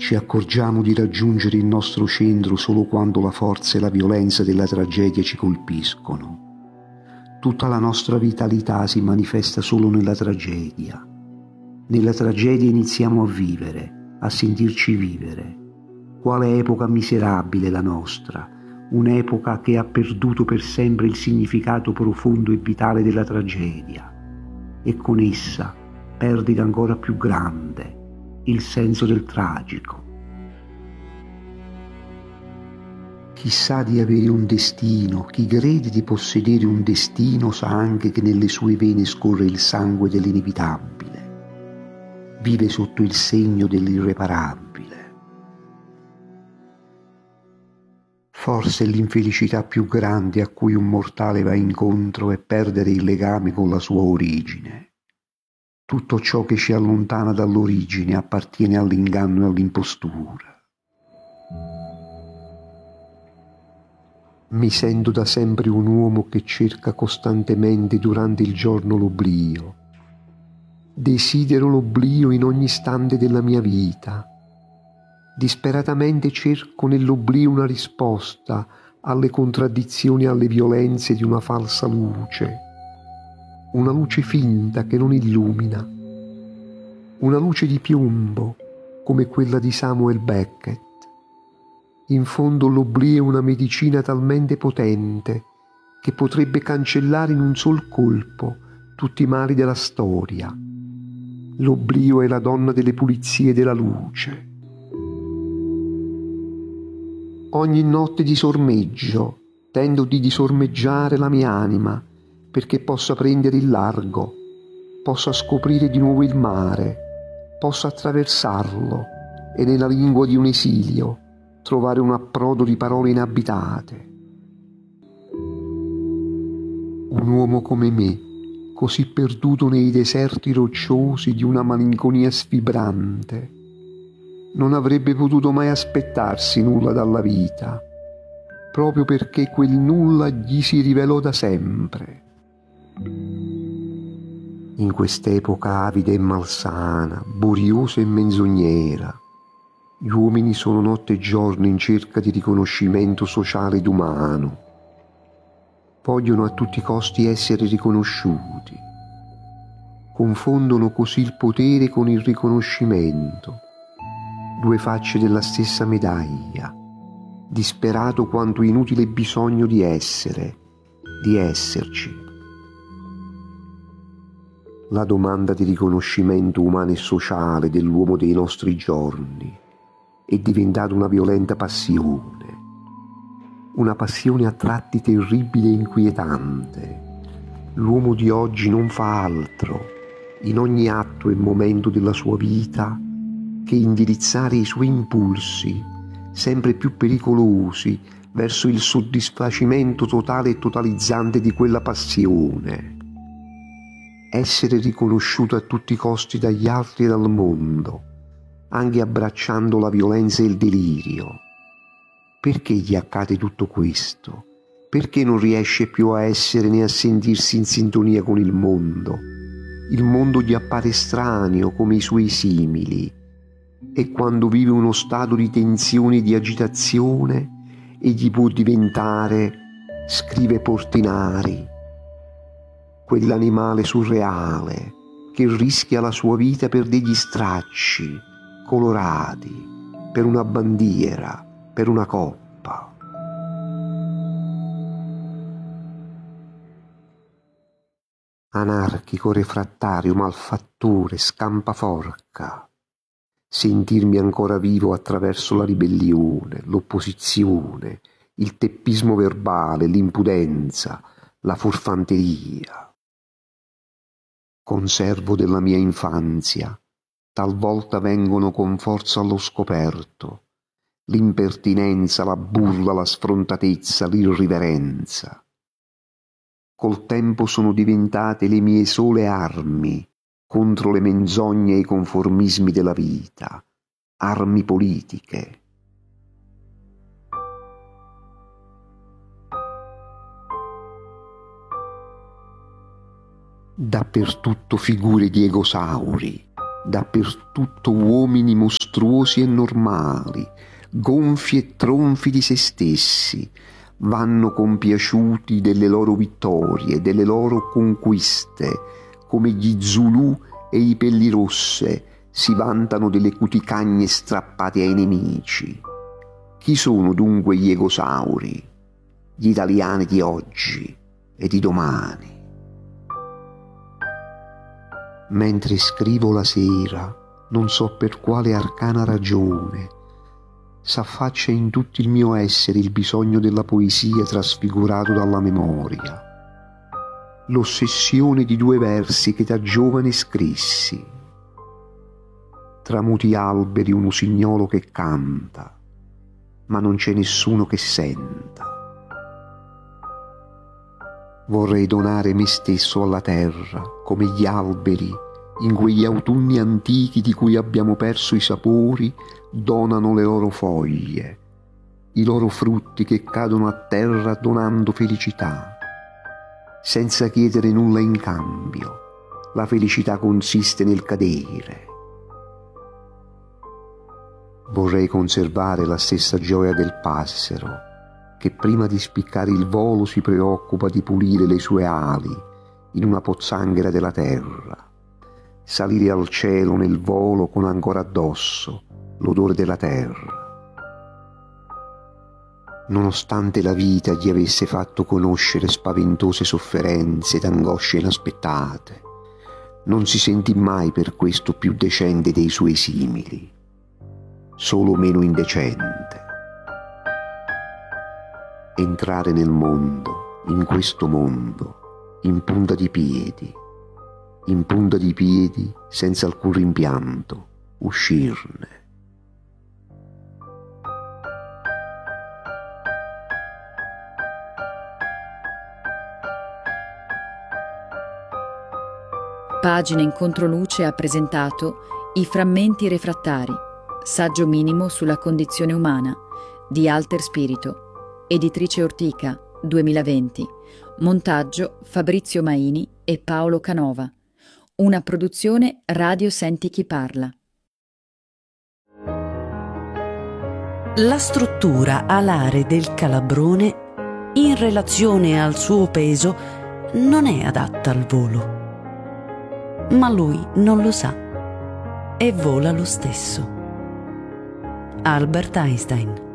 Ci accorgiamo di raggiungere il nostro centro solo quando la forza e la violenza della tragedia ci colpiscono. Tutta la nostra vitalità si manifesta solo nella tragedia. Nella tragedia iniziamo a vivere, a sentirci vivere. Quale epoca miserabile la nostra, un'epoca che ha perduto per sempre il significato profondo e vitale della tragedia, e con essa perdita ancora più grande, il senso del tragico. Chi sa di avere un destino, chi crede di possedere un destino, sa anche che nelle sue vene scorre il sangue dell'inevitabile. Vive sotto il segno dell'irreparabile. Forse l'infelicità più grande a cui un mortale va incontro è perdere il legame con la sua origine. Tutto ciò che ci allontana dall'origine appartiene all'inganno e all'impostura. Mi sento da sempre un uomo che cerca costantemente durante il giorno l'oblio. Desidero l'oblio in ogni istante della mia vita. Disperatamente cerco nell'oblio una risposta alle contraddizioni e alle violenze di una falsa luce. Una luce finta che non illumina. Una luce di piombo come quella di Samuel Beckett. In fondo l'oblio è una medicina talmente potente che potrebbe cancellare in un sol colpo tutti i mali della storia. L'oblio è la donna delle pulizie della luce. Ogni notte disormeggio, tento di disormeggiare la mia anima perché possa prendere il largo, possa scoprire di nuovo il mare, possa attraversarlo e nella lingua di un esilio trovare un approdo di parole inabitate. Un uomo come me, così perduto nei deserti rocciosi di una malinconia sfibrante, non avrebbe potuto mai aspettarsi nulla dalla vita, proprio perché quel nulla gli si rivelò da sempre. In quest'epoca avida e malsana, boriosa e menzognera, gli uomini sono notte e giorno in cerca di riconoscimento sociale ed umano. Vogliono a tutti i costi essere riconosciuti. Confondono così il potere con il riconoscimento, due facce della stessa medaglia, disperato quanto inutile bisogno di essere, di esserci. La domanda di riconoscimento umano e sociale dell'uomo dei nostri giorni è diventata una violenta passione, una passione a tratti terribile e inquietante. L'uomo di oggi non fa altro, in ogni atto e momento della sua vita, che indirizzare i suoi impulsi, sempre più pericolosi, verso il soddisfacimento totale e totalizzante di quella passione. Essere riconosciuto a tutti i costi dagli altri e dal mondo, anche abbracciando la violenza e il delirio. Perché gli accade tutto questo? Perché non riesce più a essere né a sentirsi in sintonia con il mondo? Il mondo gli appare estraneo come i suoi simili, e quando vive uno stato di tensione e di agitazione, egli può diventare, scrive Portinari, quell'animale surreale che rischia la sua vita per degli stracci colorati, per una bandiera, per una coppa. Anarchico, refrattario, malfattore, scampaforca. Sentirmi ancora vivo attraverso la ribellione, l'opposizione, il teppismo verbale, l'impudenza, la furfanteria. Conservo della mia infanzia, talvolta vengono con forza allo scoperto, l'impertinenza, la burla, la sfrontatezza, l'irriverenza. Col tempo sono diventate le mie sole armi contro le menzogne e i conformismi della vita, armi politiche. Dappertutto figure di egosauri, dappertutto uomini mostruosi e normali, gonfi e tronfi di se stessi, vanno compiaciuti delle loro vittorie, delle loro conquiste, come gli Zulù e i Pellirosse si vantano delle cuticagne strappate ai nemici. Chi sono dunque gli egosauri, gli italiani di oggi e di domani? Mentre scrivo la sera, non so per quale arcana ragione, s'affaccia in tutto il mio essere il bisogno della poesia trasfigurato dalla memoria, l'ossessione di due versi che da giovane scrissi. Tra muti alberi un usignolo che canta, ma non c'è nessuno che senta. Vorrei donare me stesso alla terra, come gli alberi, in quegli autunni antichi di cui abbiamo perso i sapori, donano le loro foglie, i loro frutti che cadono a terra donando felicità, senza chiedere nulla in cambio. La felicità consiste nel cadere. Vorrei conservare la stessa gioia del passero, che prima di spiccare il volo si preoccupa di pulire le sue ali in una pozzanghera della terra, salire al cielo nel volo con ancora addosso l'odore della terra. Nonostante la vita gli avesse fatto conoscere spaventose sofferenze ed angosce inaspettate, non si sentì mai per questo più decente dei suoi simili, solo meno indecente. Entrare nel mondo, in questo mondo, in punta di piedi senza alcun rimpianto, uscirne. Pagine in Controluce ha presentato I frammenti refrattari, saggio minimo sulla condizione umana, di Alter Spirito, editrice Ortica, 2020, montaggio Fabrizio Maini e Paolo Canova, una produzione Radio Senti Chi Parla. La struttura alare del calabrone, in relazione al suo peso, non è adatta al volo. Ma lui non lo sa e vola lo stesso. Albert Einstein.